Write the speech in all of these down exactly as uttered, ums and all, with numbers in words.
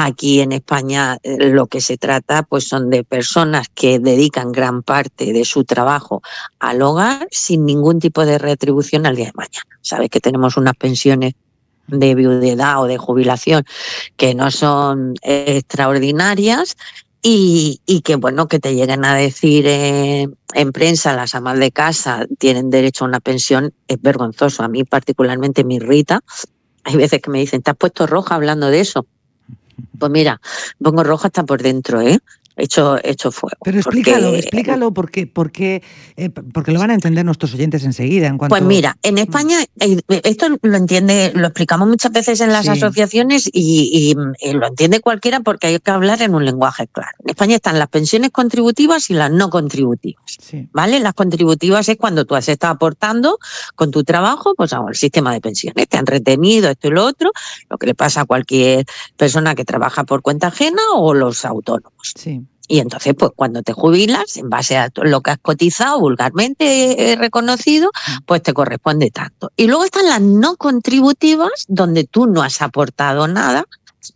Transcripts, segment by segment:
Aquí en España eh, lo que se trata pues son de personas que dedican gran parte de su trabajo al hogar sin ningún tipo de retribución al día de mañana. Sabes que tenemos unas pensiones de viudedad o de jubilación que no son eh, extraordinarias y, y que bueno que te lleguen a decir eh, en prensa las amas de casa tienen derecho a una pensión es vergonzoso. A mí particularmente me irrita. Hay veces que me dicen, ¿te has puesto roja hablando de eso? Pues mira, pongo roja hasta por dentro, ¿eh? Hecho, hecho fuego. Pero explícalo, porque, explícalo porque, porque, eh, porque lo van a entender nuestros oyentes enseguida. En cuanto... Pues mira, en España, eh, esto lo entiende, lo explicamos muchas veces en las Sí. asociaciones y, y, y lo entiende cualquiera porque hay que hablar en un lenguaje claro. En España están las pensiones contributivas y las no contributivas. Sí. ¿Vale? Las contributivas es cuando tú has estado aportando con tu trabajo pues al sistema de pensiones, te han retenido esto y lo otro, lo que le pasa a cualquier persona que trabaja por cuenta ajena o los autónomos. Sí. Y entonces, pues cuando te jubilas, en base a lo que has cotizado, vulgarmente eh, reconocido, pues te corresponde tanto. Y luego están las no contributivas, donde tú no has aportado nada.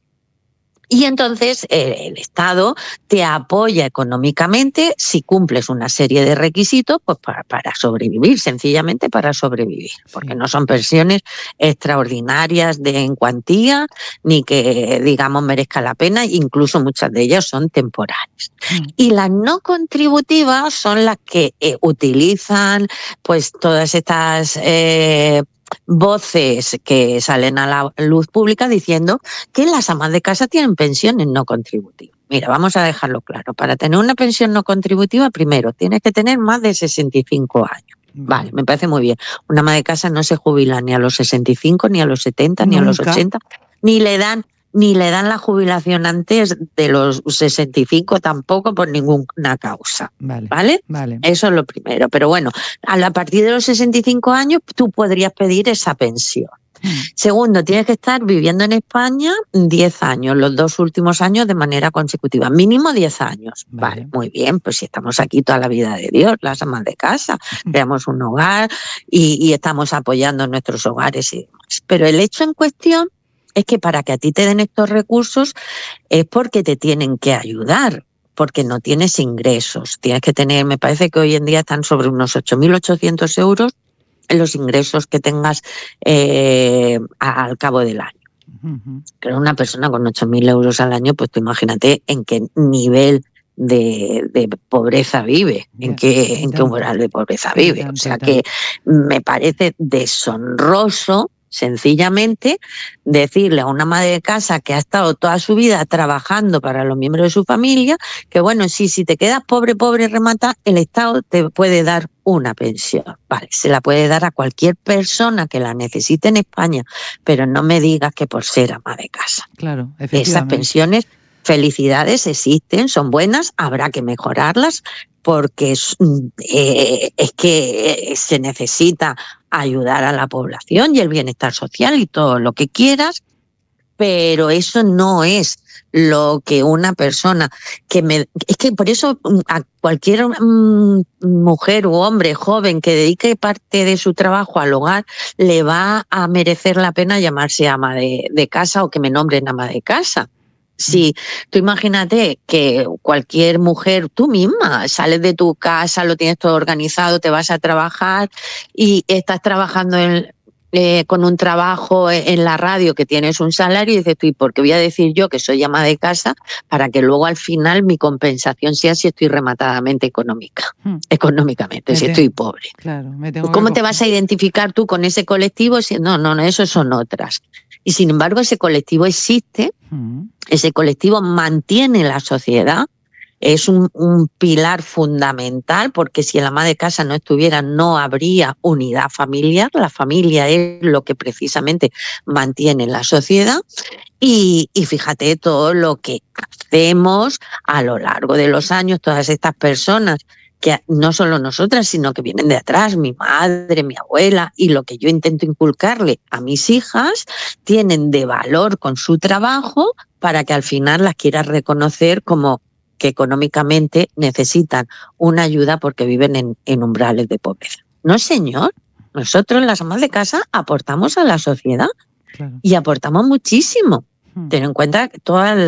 Y entonces eh, el Estado te apoya económicamente si cumples una serie de requisitos pues para, para sobrevivir, sencillamente para sobrevivir, porque Sí. no son pensiones extraordinarias de en cuantía ni que digamos merezca la pena, incluso muchas de ellas son temporales. Mm. Y las no contributivas son las que eh, utilizan pues todas estas eh, voces que salen a la luz pública diciendo que las amas de casa tienen pensiones no contributivas. Mira, vamos a dejarlo claro. Para tener una pensión no contributiva, primero, tienes que tener más de sesenta y cinco años. Vale, me parece muy bien. Una ama de casa no se jubila ni a los sesenta y cinco, ni a los setenta, ni a los Nunca. ochenta, ni le dan ni le dan la jubilación antes de los sesenta y cinco tampoco por ninguna causa. Vale. ¿Vale? Vale. Eso es lo primero. Pero bueno, a partir de los sesenta y cinco años tú podrías pedir esa pensión. Segundo, tienes que estar viviendo en España diez años, los dos últimos años de manera consecutiva, mínimo diez años. Vale. Vale, muy bien, pues si estamos aquí toda la vida de Dios, las amas de casa, creamos un hogar y, y estamos apoyando nuestros hogares y demás. Pero el hecho en cuestión es que para que a ti te den estos recursos es porque te tienen que ayudar, porque no tienes ingresos. Tienes que tener, me parece que hoy en día están sobre unos ocho mil ochocientos euros en los ingresos que tengas eh, al cabo del año. Uh-huh. Pero una persona con ocho mil euros al año, pues tú imagínate en qué nivel de, de pobreza vive, yeah, en qué, en qué umbral de pobreza vive. Tanto, o sea tanto. Que me parece deshonroso sencillamente decirle a una madre de casa que ha estado toda su vida trabajando para los miembros de su familia que bueno, sí, si te quedas pobre, pobre, remata, el Estado te puede dar una pensión. Vale, se la puede dar a cualquier persona que la necesite en España, pero no me digas que por ser ama de casa. Claro, efectivamente. Esas pensiones, felicidades, existen, son buenas, habrá que mejorarlas porque es, eh, es que se necesita ayudar a la población y el bienestar social y todo lo que quieras, pero eso no es lo que una persona que me... Es que por eso a cualquier um, mujer u hombre joven que dedique parte de su trabajo al hogar le va a merecer la pena llamarse ama de, de casa o que me nombren ama de casa. Sí, tú imagínate que cualquier mujer, tú misma, sales de tu casa, lo tienes todo organizado, te vas a trabajar y estás trabajando en, eh, con un trabajo en la radio que tienes un salario y dices tú, ¿y por qué voy a decir yo que soy ama de casa para que luego al final mi compensación sea si estoy rematadamente económica, hmm. económicamente, me si te, estoy pobre? Claro, me tengo ¿Cómo que te vas a identificar tú con ese colectivo? Si, no, no, no, eso son otras. Y sin embargo ese colectivo existe, uh-huh. Ese colectivo mantiene la sociedad, es un, un pilar fundamental porque si el ama de casa no estuviera no habría unidad familiar, la familia es lo que precisamente mantiene la sociedad y, y fíjate todo lo que hacemos a lo largo de los años, todas estas personas que no solo nosotras, sino que vienen de atrás, mi madre, mi abuela, y lo que yo intento inculcarle a mis hijas, tienen de valor con su trabajo para que al final las quieras reconocer como que económicamente necesitan una ayuda porque viven en, en umbrales de pobreza. No, señor, nosotros las amas de casa aportamos a la sociedad, claro. Y aportamos muchísimo. Hmm. Ten en cuenta que todas